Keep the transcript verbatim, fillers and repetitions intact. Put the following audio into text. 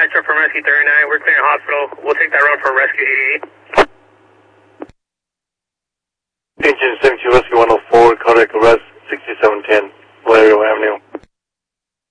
Metro from Rescue thirty-nine. We're clearing hospital. We'll take that run for Rescue eighty-eight. Agent seventy-two Rescue one oh four, cardiac arrest, sixty-seven ten, Valerio Avenue.